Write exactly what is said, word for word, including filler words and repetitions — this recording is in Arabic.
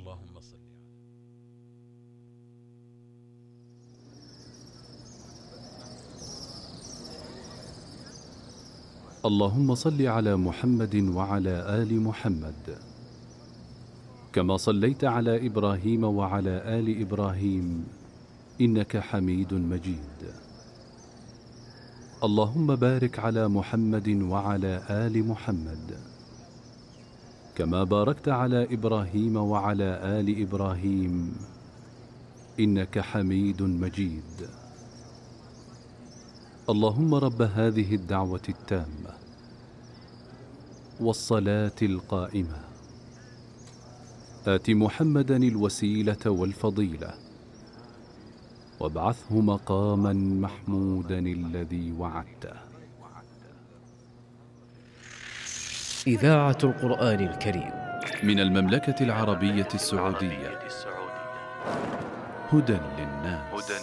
اللهم صل على اللهم صل على محمد وعلى آل محمد كما صليت على إبراهيم وعلى آل إبراهيم إنك حميد مجيد. اللهم بارك على محمد وعلى آل محمد كما باركت على إبراهيم وعلى آل إبراهيم إنك حميد مجيد. اللهم رب هذه الدعوة التامة والصلاة القائمة آت محمدا الوسيلة والفضيلة وابعثه مقاما محمودا الذي وعدته. إذاعة القرآن الكريم من المملكة العربية السعودية، هدى للناس.